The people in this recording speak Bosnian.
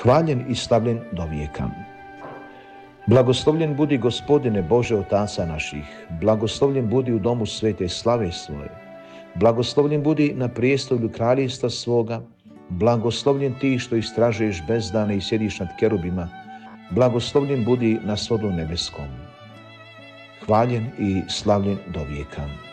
hvaljen i slavljen do vijeka. Blagoslovljen budi Gospodine Bože Otaca naših, blagoslovljen budi u domu svete slave svoje, blagoslovljen budi na prijestolju kraljevstva svoga, blagoslovljen ti što istražuješ bezdane i sjediš nad kerubima, blagoslovljen budi na svodu nebeskom, hvaljen i slavljen do vijeka.